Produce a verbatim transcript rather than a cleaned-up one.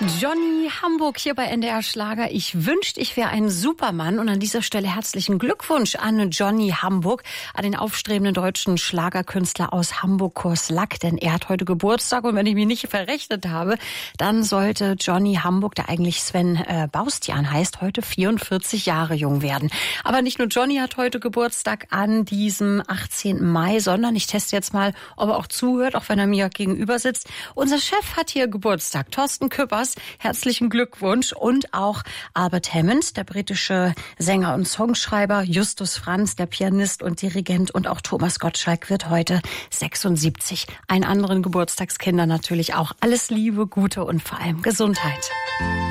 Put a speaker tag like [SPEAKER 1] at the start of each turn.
[SPEAKER 1] Johnny Hamburg hier bei N D R Schlager. Ich wünschte, ich wäre ein Supermann. Und an dieser Stelle herzlichen Glückwunsch an Johnny Hamburg, an den aufstrebenden deutschen Schlagerkünstler aus Hamburg-Kurslack. Denn er hat heute Geburtstag. Und wenn ich mich nicht verrechnet habe, dann sollte Johnny Hamburg, der eigentlich Sven äh, Baustian heißt, heute vierundvierzig Jahre jung werden. Aber nicht nur Johnny hat heute Geburtstag an diesem achtzehnten Mai, sondern ich teste jetzt mal, ob er auch zuhört, auch wenn er mir gegenüber sitzt. Unser Chef hat hier Geburtstag, Thorsten Küppers. Herzlichen Glückwunsch. Und auch Albert Hammond, der britische Sänger und Songschreiber, Justus Franz, der Pianist und Dirigent, und auch Thomas Gottschalk wird heute sechsundsiebzig. Allen anderen Geburtstagskindern natürlich auch alles Liebe, Gute und vor allem Gesundheit.